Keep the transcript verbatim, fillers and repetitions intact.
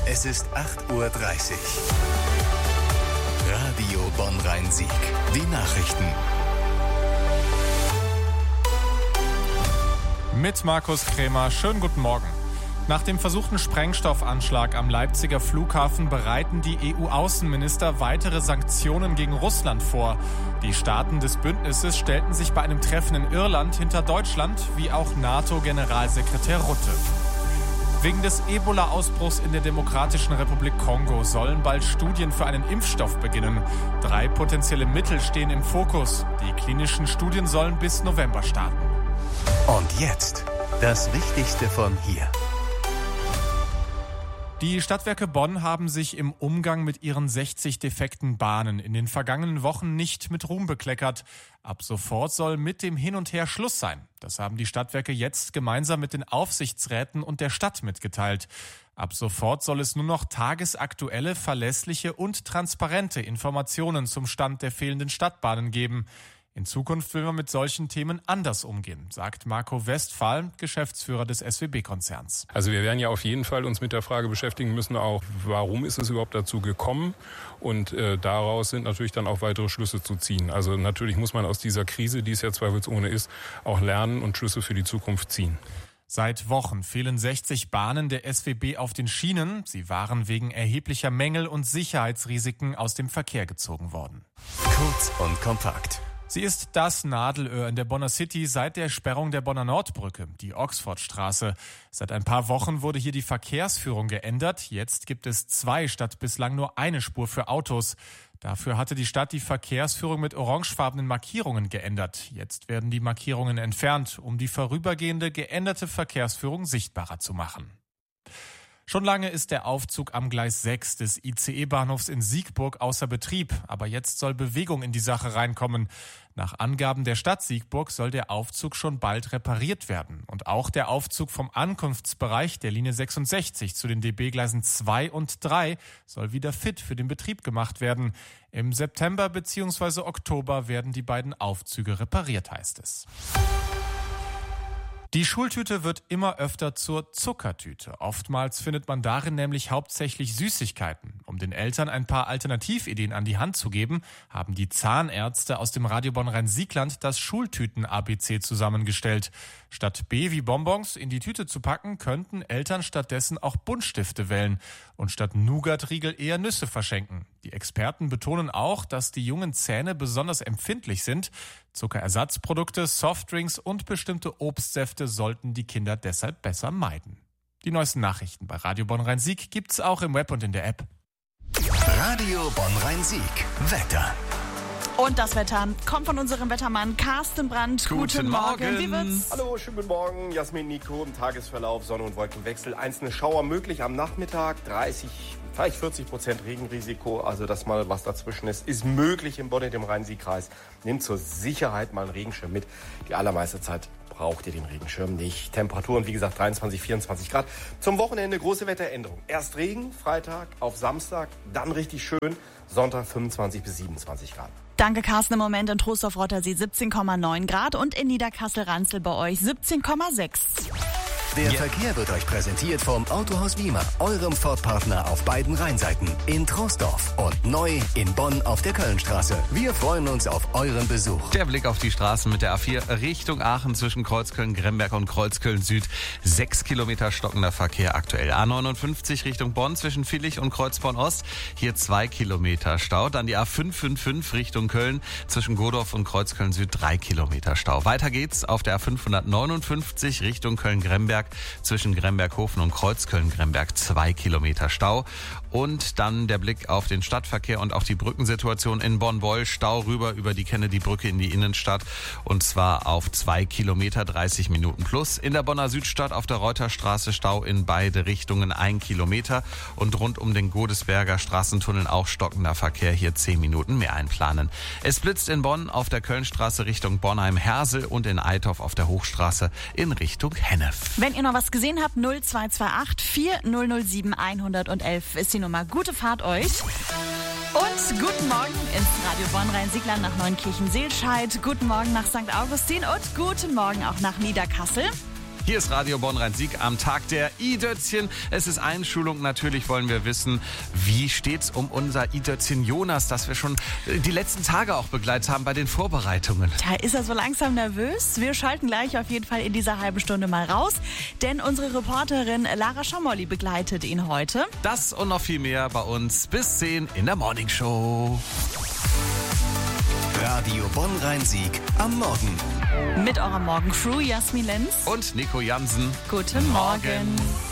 Es ist acht Uhr dreißig. Radio Bonn-Rhein-Sieg. Die Nachrichten. Mit Markus Krämer. Schönen guten Morgen. Nach dem versuchten Sprengstoffanschlag am Leipziger Flughafen bereiten die E U-Außenminister weitere Sanktionen gegen Russland vor. Die Staaten des Bündnisses stellten sich bei einem Treffen in Irland hinter Deutschland, wie auch NATO-Generalsekretär Rutte. Wegen des Ebola-Ausbruchs in der Demokratischen Republik Kongo sollen bald Studien für einen Impfstoff beginnen. Drei potenzielle Mittel stehen im Fokus. Die klinischen Studien sollen bis November starten. Und jetzt das Wichtigste von hier. Die Stadtwerke Bonn haben sich im Umgang mit ihren sechzig defekten Bahnen in den vergangenen Wochen nicht mit Ruhm bekleckert. Ab sofort soll mit dem Hin und Her Schluss sein. Das haben die Stadtwerke jetzt gemeinsam mit den Aufsichtsräten und der Stadt mitgeteilt. Ab sofort soll es nur noch tagesaktuelle, verlässliche und transparente Informationen zum Stand der fehlenden Stadtbahnen geben. In Zukunft will man mit solchen Themen anders umgehen, sagt Marco Westphal, Geschäftsführer des S W B-Konzerns. Also wir werden ja auf jeden Fall uns mit der Frage beschäftigen müssen, auch warum ist es überhaupt dazu gekommen? Und äh, daraus sind natürlich dann auch weitere Schlüsse zu ziehen. Also natürlich muss man aus dieser Krise, die es ja zweifelsohne ist, auch lernen und Schlüsse für die Zukunft ziehen. Seit Wochen fehlen sechzig Bahnen der S W B auf den Schienen. Sie waren wegen erheblicher Mängel und Sicherheitsrisiken aus dem Verkehr gezogen worden. Kurz und kompakt. Sie ist das Nadelöhr in der Bonner City seit der Sperrung der Bonner Nordbrücke, die Oxfordstraße. Seit ein paar Wochen wurde hier die Verkehrsführung geändert. Jetzt gibt es zwei statt bislang nur eine Spur für Autos. Dafür hatte die Stadt die Verkehrsführung mit orangefarbenen Markierungen geändert. Jetzt werden die Markierungen entfernt, um die vorübergehende geänderte Verkehrsführung sichtbarer zu machen. Schon lange ist der Aufzug am Gleis sechs des I C E-Bahnhofs in Siegburg außer Betrieb. Aber jetzt soll Bewegung in die Sache reinkommen. Nach Angaben der Stadt Siegburg soll der Aufzug schon bald repariert werden. Und auch der Aufzug vom Ankunftsbereich der Linie sechsundsechzig zu den D B-Gleisen zwei und drei soll wieder fit für den Betrieb gemacht werden. Im September bzw. Oktober werden die beiden Aufzüge repariert, heißt es. Die Schultüte wird immer öfter zur Zuckertüte. Oftmals findet man darin nämlich hauptsächlich Süßigkeiten. Um den Eltern ein paar Alternativideen an die Hand zu geben, haben die Zahnärzte aus dem Radio Bonn-Rhein-Siegland das Schultüten-A B C zusammengestellt. Statt B wie Bonbons in die Tüte zu packen, könnten Eltern stattdessen auch Buntstifte wählen und statt Nougatriegel eher Nüsse verschenken. Die Experten betonen auch, dass die jungen Zähne besonders empfindlich sind. Zuckerersatzprodukte, Softdrinks und bestimmte Obstsäfte sollten die Kinder deshalb besser meiden. Die neuesten Nachrichten bei Radio Bonn-Rhein-Sieg gibt's auch im Web und in der App. Radio Bonn-Rhein-Sieg. Wetter. Und das Wetter kommt von unserem Wettermann Carsten Brandt. Guten, Guten Morgen. Morgen. Wie wird's? Hallo, schönen guten Morgen. Jasmin, Nico, im Tagesverlauf Sonne- und Wolkenwechsel. Einzelne Schauer möglich am Nachmittag. dreißig, vielleicht vierzig Prozent Regenrisiko. Also das mal, was dazwischen ist, ist möglich im Bonn und im Rhein-Sieg-Kreis. Nehmt zur Sicherheit mal einen Regenschirm mit. Die allermeiste Zeit braucht ihr den Regenschirm nicht. Temperaturen, wie gesagt, dreiundzwanzig, vierundzwanzig Grad. Zum Wochenende große Wetteränderung. Erst Regen, Freitag auf Samstag, dann richtig schön. Sonntag fünfundzwanzig bis siebenundzwanzig Grad. Danke, Carsten. Im Moment in Trostorf-Rottersee siebzehn Komma neun Grad und in Niederkassel-Ranzel bei euch siebzehn Komma sechs. Der yeah. Verkehr wird euch präsentiert vom Autohaus Wiemer, eurem Ford-Partner auf beiden Rheinseiten. In Troisdorf und neu in Bonn auf der Kölnstraße. Wir freuen uns auf euren Besuch. Der Blick auf die Straßen mit der A vier Richtung Aachen zwischen Kreuzköln-Gremberg und Kreuzköln-Süd. Sechs Kilometer stockender Verkehr aktuell. A neunundfünfzig Richtung Bonn zwischen Villich und Kreuzborn-Ost. Hier zwei Kilometer Stau. Dann die A fünf fünf fünf Richtung Köln zwischen Godorf und Kreuzköln-Süd. Drei Kilometer Stau. Weiter geht's auf der A fünfhundertneunundfünfzig Richtung Köln-Gremberg. Zwischen Gremberghofen und Kreuzköln-Gremberg zwei Kilometer Stau. Und dann der Blick auf den Stadtverkehr und auch die Brückensituation in Bonn-Boll. Stau rüber über die Kennedy-Brücke in die Innenstadt. Und zwar auf zwei Kilometer, dreißig Minuten plus. In der Bonner Südstadt auf der Reuterstraße Stau in beide Richtungen ein Kilometer. Und rund um den Godesberger Straßentunnel auch stockender Verkehr. Hier zehn Minuten mehr einplanen. Es blitzt in Bonn auf der Kölnstraße Richtung Bornheim-Hersel und in Eitorf auf der Hochstraße in Richtung Hennef. Wenn ihr noch was gesehen habt, null zwei zwei acht vier null null sieben eins null eins ist die Nummer. Gute Fahrt euch. Und guten Morgen ins Radio Bonn-Rhein-Siegland nach Neunkirchen-Seelscheid. Guten Morgen nach Sankt Augustin und guten Morgen auch nach Niederkassel. Hier ist Radio Bonn-Rhein-Sieg am Tag der I-Dötzchen. Es ist Einschulung. Natürlich wollen wir wissen, wie steht's um unser I-Dötzchen Jonas, das wir schon die letzten Tage auch begleitet haben bei den Vorbereitungen. Da ist er so langsam nervös. Wir schalten gleich auf jeden Fall in dieser halben Stunde mal raus, denn unsere Reporterin Lara Schamolli begleitet ihn heute. Das und noch viel mehr bei uns bis zehn in der Morning Show. Radio Bonn-Rhein-Sieg am Morgen. Mit eurer Morgencrew Jasmin Lenz Und Nico Jansen. Guten Morgen.